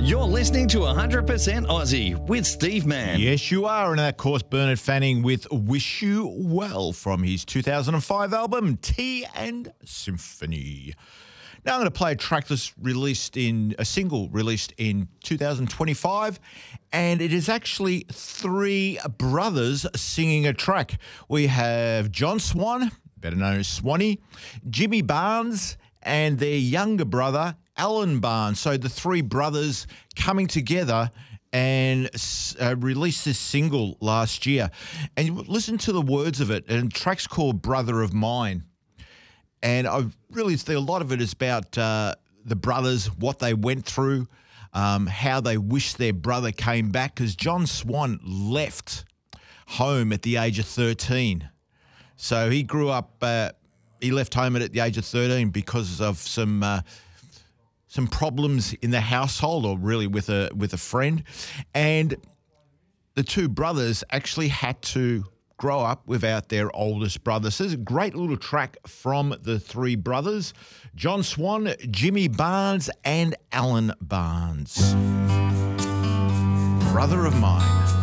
You're listening to 100% Aussie with Steve Mann. Yes, you are. And of course, Bernard Fanning with Wish You Well from his 2005 album, Tea and Symphony. Now I'm going to play a track that's a single released in 2025, and it is actually three brothers singing a track. We have John Swan, better known as Swanee, Jimmy Barnes, and their younger brother, Alan Barnes. So the three brothers coming together and released this single last year. And you listen to the words of it, and the track's called Brother of Mine. And I really think a lot of it is about the brothers, what they went through, how they wish their brother came back, because John Swan left home at the age of 13. So he grew up, he left home at the age of 13 because of some problems in the household, or really with a friend. And the two brothers actually had to grow up without their oldest brother. So there's a great little track from the three brothers, John Swan, Jimmy Barnes, and Alan Barnes. Brother of Mine.